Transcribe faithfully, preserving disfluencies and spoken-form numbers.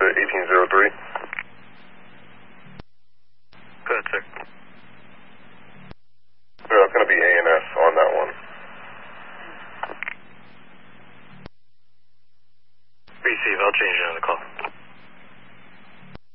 eighteen oh three. Go ahead, sir. Yeah, it's going to be A N S on that one. Receive, I'll change it on the call.